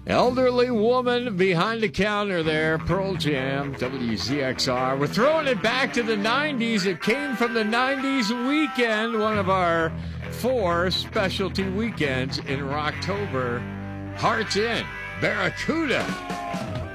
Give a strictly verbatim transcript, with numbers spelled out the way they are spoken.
Elderly woman behind the counter there, Pearl Jam, W Z X R. We're throwing it back to the nineties. It came from the nineties weekend, one of our four specialty weekends in Rocktober. Hearts In, Barracuda.